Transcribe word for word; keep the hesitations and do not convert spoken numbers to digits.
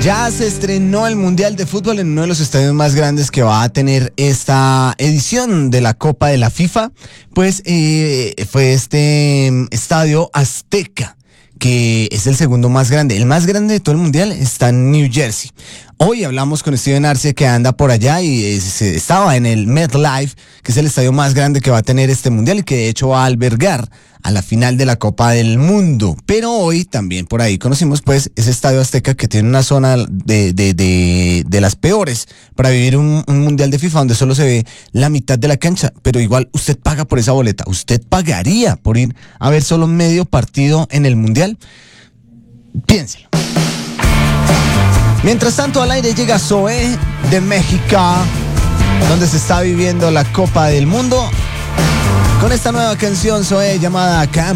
Ya se estrenó el Mundial de Fútbol en uno de los estadios más grandes que va a tener esta edición de la Copa de la FIFA. Pues eh, fue este estadio Azteca, que es el segundo más grande. El más grande de todo el Mundial está en New Jersey. Hoy hablamos con Steven Arce, que anda por allá y es, estaba en el MetLife, que es el estadio más grande que va a tener este Mundial y que de hecho va a albergar a la final de la Copa del Mundo. Pero hoy también por ahí conocimos pues ese estadio Azteca, que tiene una zona de, de, de, de las peores para vivir un, un Mundial de FIFA, donde solo se ve la mitad de la cancha, pero igual usted paga por esa boleta. ¿Usted pagaría por ir a ver solo medio partido en el Mundial? Piénselo. Mientras tanto, al aire llega Zoé de México, donde se está viviendo la Copa del Mundo, con esta nueva canción, Zoé, llamada Cam.